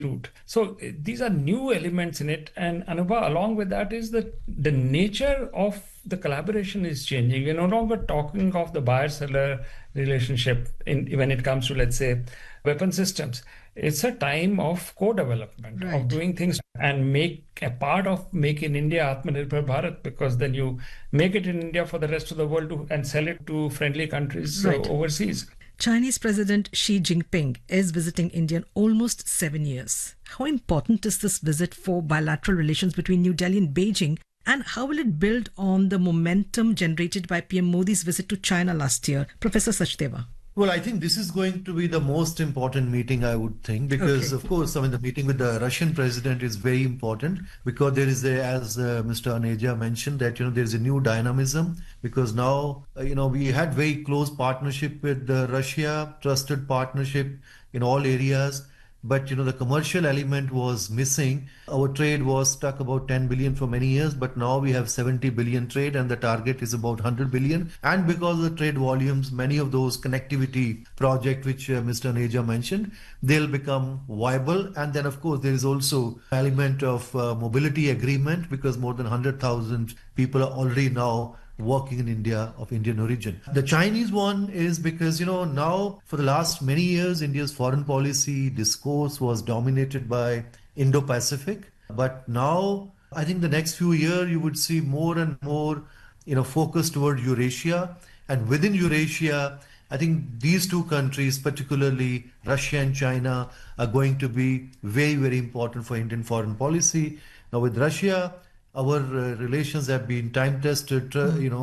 route. So these are new elements in it. And Anubha, along with that is that the nature of the collaboration is changing. We're no longer talking of the buyer-seller relationship when it comes to, let's say, weapon systems. It's a time of co-development, of doing things and make a part of Make in India, Atmanirbhar Bharat, because then you make it in India for the rest of the world and sell it to friendly countries overseas. Chinese President Xi Jinping is visiting India in almost 7 years. How important is this visit for bilateral relations between New Delhi and Beijing? And how will it build on the momentum generated by PM Modi's visit to China last year? Professor Sachdeva. Well, I think this is going to be the most important meeting, I would think, because, of course, I mean, the meeting with the Russian president is very important because there is as Mr. Aneja mentioned, that, there's a new dynamism because now, we had very close partnership with Russia, trusted partnership in all areas. But, the commercial element was missing. Our trade was stuck about 10 billion for many years, but now we have 70 billion trade and the target is about 100 billion. And because of the trade volumes, many of those connectivity projects, which Mr. Aneja mentioned, they'll become viable. And then, of course, there is also element of mobility agreement because more than 100,000 people are already now working in India of Indian origin. The Chinese one is because, now for the last many years, India's foreign policy discourse was dominated by Indo-Pacific. But now, I think the next few years, you would see more and more, focus toward Eurasia. And within Eurasia, I think these two countries, particularly Russia and China, are going to be very, very important for Indian foreign policy. Now with Russia, our relations have been time-tested,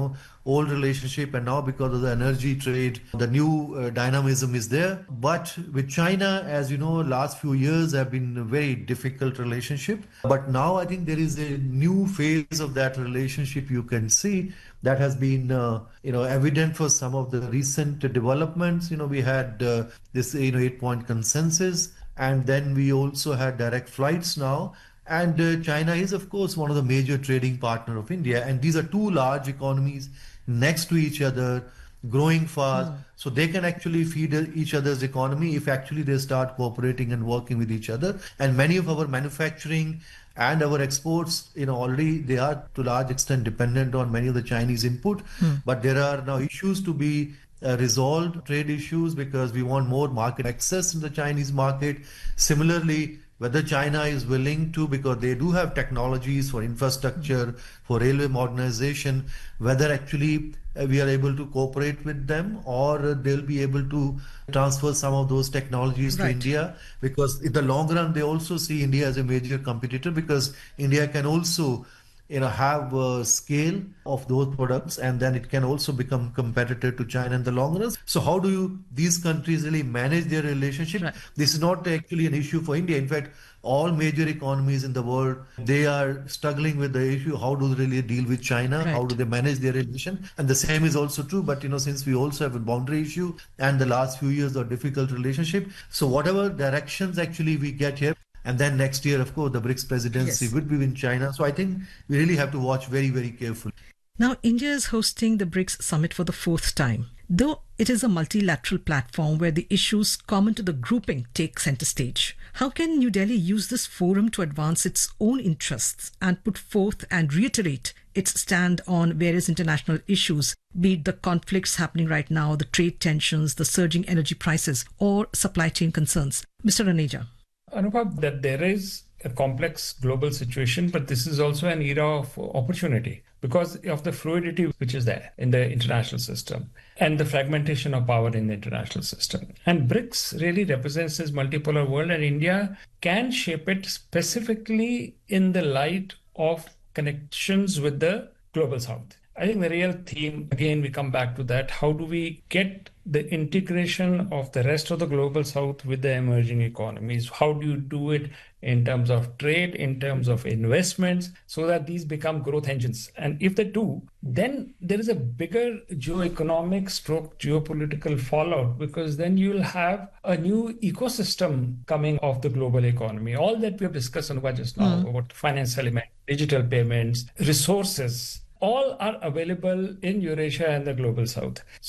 old relationship, and now because of the energy trade, the new dynamism is there. But with China, as you know, last few years have been a very difficult relationship. But now I think there is a new phase of that relationship you can see that has been, evident for some of the recent developments. We had this, 8-point consensus, and then we also had direct flights now. And China is, of course, one of the major trading partners of India. And these are two large economies next to each other, growing fast. So they can actually feed each other's economy if actually they start cooperating and working with each other. And many of our manufacturing and our exports, already they are to a large extent dependent on many of the Chinese input. But there are now issues to be resolved, trade issues, because we want more market access in the Chinese market. Similarly, whether China is willing to, because they do have technologies for infrastructure, for railway modernization, whether actually we are able to cooperate with them or they'll be able to transfer some of those technologies to India. Because in the long run, they also see India as a major competitor because India can also have a scale of those products, and then it can also become competitive to China in the long run. So how do these countries really manage their relationship? This is not actually an issue for India. In fact, all major economies in the world, they are struggling with the issue. How do they really deal with China? How do they manage their relation? And the same is also true. But, since we also have a boundary issue and the last few years of difficult relationship. So whatever directions actually we get here, and then next year, of course, the BRICS presidency would be in China. So I think we really have to watch very, very carefully. Now, India is hosting the BRICS summit for the 4th time. Though it is a multilateral platform where the issues common to the grouping take center stage, how can New Delhi use this forum to advance its own interests and put forth and reiterate its stand on various international issues, be it the conflicts happening right now, the trade tensions, the surging energy prices, or supply chain concerns? Mr. Aneja. Anubhav, that there is a complex global situation, but this is also an era of opportunity because of the fluidity which is there in the international system and the fragmentation of power in the international system. And BRICS really represents this multipolar world, and India can shape it specifically in the light of connections with the global south. I think the real theme, again, we come back to that. How do we get the integration of the rest of the global south with the emerging economies? How do you do it in terms of trade, in terms of investments, so that these become growth engines? And if they do, then there is a bigger geoeconomic stroke geopolitical fallout, because then you'll have a new ecosystem coming of the global economy. All that we have discussed about just now, about finance element, digital payments, resources, all are available in Eurasia and the global south. So the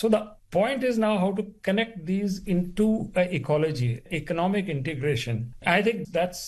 Point is now how to connect these into ecology, economic integration. I think that's